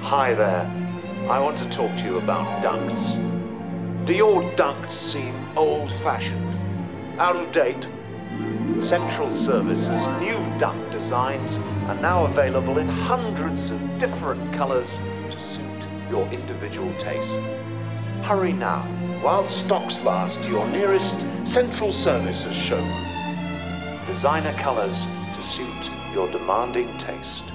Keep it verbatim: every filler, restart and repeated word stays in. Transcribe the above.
Hi there. I want to talk to you about ducts. Do your ducts seem old-fashioned, out of date? Central Services' new duct designs are now available in hundreds of different colors to suit your individual taste. Hurry now, while stocks last, to your nearest Central Services showroom. Designer colors to suit your demanding taste.